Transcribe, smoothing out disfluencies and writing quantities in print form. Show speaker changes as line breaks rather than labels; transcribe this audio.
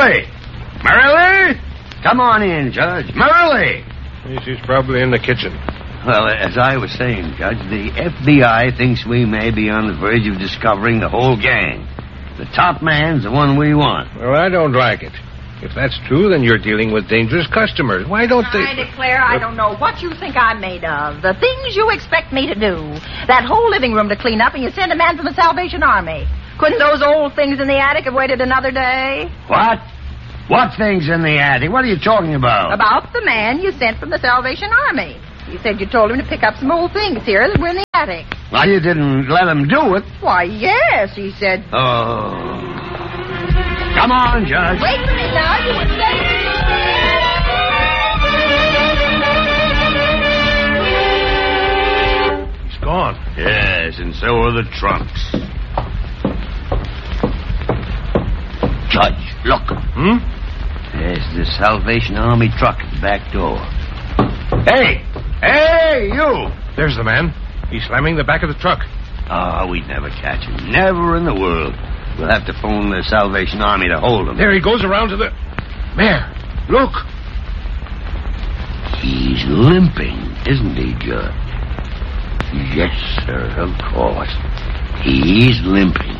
Merrily! Merrily! Come on in, Judge. Merrily!
She's probably in the kitchen.
Well, as I was saying, Judge, the FBI thinks we may be on the verge of discovering the whole gang. The top man's the one we want.
Well, I don't like it. If that's true, then you're dealing with dangerous customers. Why don't they...
I declare I don't know what you think I'm made of. The things you expect me to do. That whole living room to clean up, and you send a man from the Salvation Army. Couldn't those old things in the attic have waited another day?
What? What things in the attic? What are you talking about?
About the man you sent from the Salvation Army. You said you told him to pick up some old things here that were in the attic.
Well, you didn't let him do it.
Why, yes, he said.
Oh. Come on, Judge.
Wait for me now. You wouldn't let
He's gone.
Yes, and so are the trunks. Judge, look. There's the Salvation Army truck at the back door. Hey! Hey, you!
There's the man. He's slamming the back of the truck.
Oh, we'd never catch him. Never in the world. We'll have to phone the Salvation Army to hold him.
There he goes around to the... Mayor, look.
He's limping, isn't he, Judge? Yes, sir, of course. He's limping.